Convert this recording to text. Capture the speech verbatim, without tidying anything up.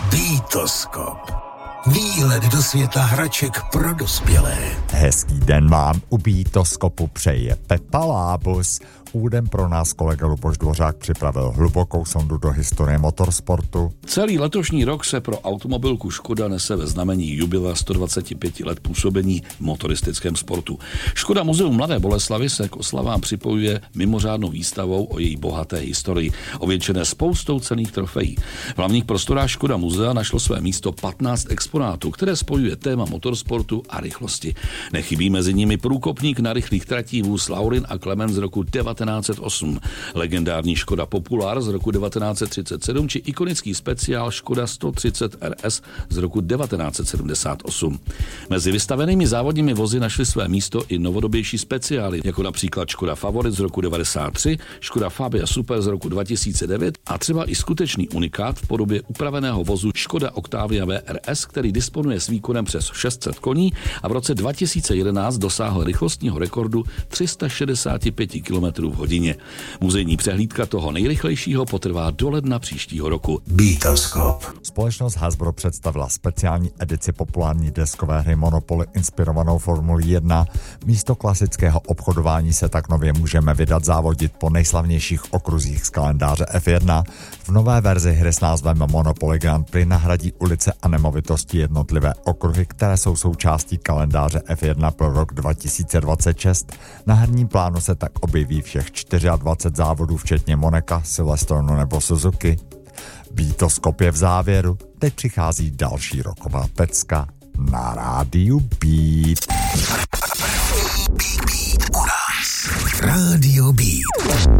Bitoskop. Výlet do světa hraček pro dospělé. Hezký den vám u Bitoskopu přeje Pepa Lábus. Úvodem pro nás kolega Luboš Dvořák připravil hlubokou sondu do historie motorsportu. Celý letošní rok se pro automobilku Škoda nese ve znamení jubilea sto dvacet pět let působení v motoristickém sportu. Škoda Muzeum Mladé Boleslavi se k oslavám připojuje mimořádnou výstavou o její bohaté historii, ovětšené spoustou cenných trofejí. V hlavních prostorách Škoda muzea našlo své místo patnáct exponátů, které spojuje téma motorsportu a rychlosti. Nechybí mezi nimi průkopník na rychlých tratích vůz Laurin a Klement z roku devatenáct set osm, legendární Škoda Popular z roku devatenáct set třicet sedm či ikonický speciál Škoda sto třicet R S z roku devatenáct set sedmdesát osm. Mezi vystavenými závodními vozy našly své místo i novodobější speciály, jako například Škoda Favorit z roku devadesát tři, Škoda Fabia Super z roku dva tisíce devět a třeba i skutečný unikát v podobě upraveného vozu Škoda Octavia V R S, který disponuje s výkonem přes šest set koní a v roce dva tisíce jedenáct dosáhl rychlostního rekordu tři sta šedesát pět kilometrů v hodině. Muzejní přehlídka toho nejrychlejšího potrvá do ledna příštího roku. Bitoskop. Společnost Hasbro představila speciální edici populární deskové hry Monopoly inspirovanou Formuli jedna. Místo klasického obchodování se tak nově můžeme vydat závodit po nejslavnějších okruzích z kalendáře F jedna. V nové verzi hry s názvem Monopoly Grand Prix nahradí ulice a nemovitosti jednotlivé okruhy, které jsou součástí kalendáře F jedna pro rok dva tisíce dvacet šest. Na herním plánu se tak objeví všech dvacet čtyři závodů, včetně Monaka, Silverstonu nebo Suzuki. Bitoskop je v závěru, teď přichází další roková pecka na rádiu Beat. Beat, beat, u nás. Rádio Beat.